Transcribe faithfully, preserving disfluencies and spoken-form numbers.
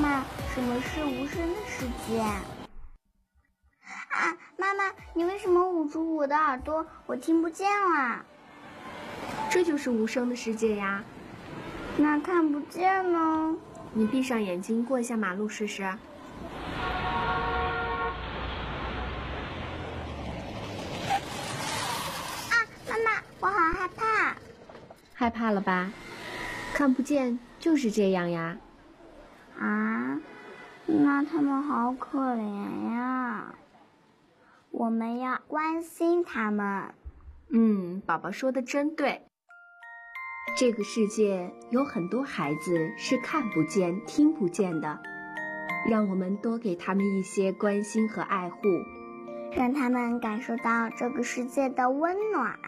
妈，什么是无声的世界？啊，妈妈，你为什么捂住我的耳朵？我听不见啦。 这就是无声的世界呀。 那看不见呢？ 你闭上眼睛过一下马路试试。啊， 妈妈，我好害怕。 害怕了吧？看不见就是这样呀。 啊，那他们好可怜呀，我们要关心他们。 嗯，宝宝说的真对。这个世界有很多孩子是看不见、听不见的，让我们多给他们一些关心和爱护， 让他们感受到这个世界的温暖。